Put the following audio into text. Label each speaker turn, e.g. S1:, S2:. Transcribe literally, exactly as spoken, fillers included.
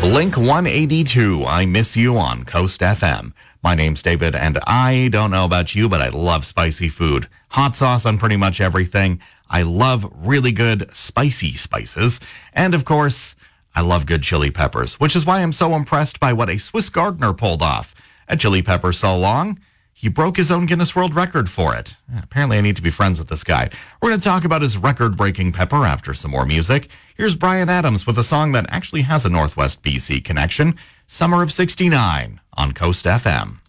S1: Blink one eighty-two, I Miss You on Coast F M. My name's David, and I don't know about you, but I love spicy food. Hot sauce on pretty much everything. I love really good spicy spices. And of course, I love good chili peppers, which is why I'm so impressed by what a Swiss gardener pulled off. A chili pepper so long, he broke his own Guinness World Record for it. Apparently, I need to be friends with this guy. We're going to talk about his record-breaking pepper after some more music. Here's Bryan Adams with a song that actually has a Northwest B C connection, Summer of sixty-nine on Coast F M.